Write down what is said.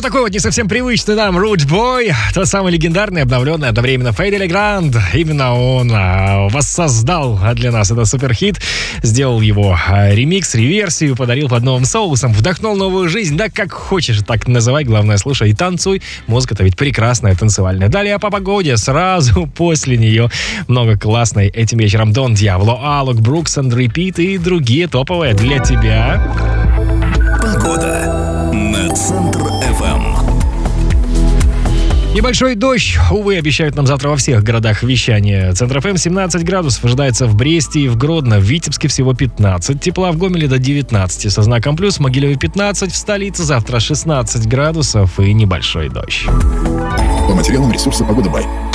такой вот не совсем привычный нам Roots Boy, тот самый легендарный, обновленный одновременно Фейдели Гранд. Именно он воссоздал для нас этот суперхит, сделал его ремикс, реверсию, подарил под новым соусом, вдохнул новую жизнь. Да как хочешь, так называй, главное слушай и танцуй. Музыка-то ведь прекрасная, танцевальная. Далее по погоде, сразу после нее много классной этим вечером. Дон Диабло, Алок, Брукс, Repeat и другие топовые для тебя. Погода на Центр-ФМ. Небольшой дождь, увы, обещают нам завтра во всех городах вещания. Центр-ФМ 17 градусов ожидается в Бресте и в Гродно, в Витебске всего 15, тепла в Гомеле до 19, со знаком плюс, в Могилеве 15, в столице завтра 16 градусов и небольшой дождь. По материалам ресурса «Погода Бай».